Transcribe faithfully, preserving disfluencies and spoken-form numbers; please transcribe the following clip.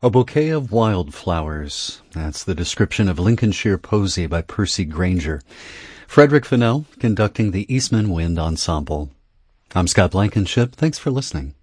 A Bouquet of Wildflowers. That's the description of Lincolnshire Posy by Percy Granger. Frederick Fennell conducting the Eastman Wind Ensemble. I'm Scott Blankenship. Thanks for listening.